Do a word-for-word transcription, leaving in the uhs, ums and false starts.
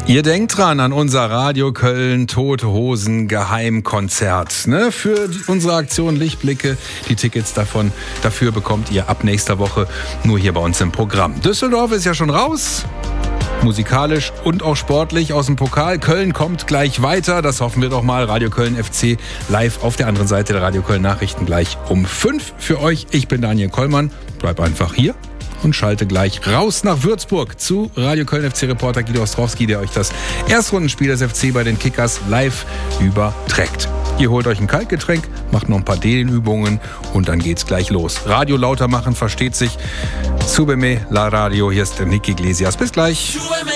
Ihr denkt dran an unser Radio Köln Tote Hosen Geheimkonzert. Ne? Für die, unsere Aktion Lichtblicke. Die Tickets davon, dafür bekommt ihr ab nächster Woche nur hier bei uns im Programm. Düsseldorf ist ja schon raus. Musikalisch und auch sportlich aus dem Pokal. Köln kommt gleich weiter. Das hoffen wir doch mal. Radio Köln F C live auf der anderen Seite der Radio Köln Nachrichten gleich um fünf für euch. Ich bin Daniel Kollmann. Bleib einfach hier und schalte gleich raus nach Würzburg zu Radio Köln F C-Reporter Guido Ostrowski, der euch das Erstrundenspiel des F C bei den Kickers live überträgt. Ihr holt euch ein Kaltgetränk, macht noch ein paar Dehnübungen und dann geht's gleich los. Radio lauter machen, versteht sich. Súbeme la Radio, hier ist der Nick Iglesias. Bis gleich.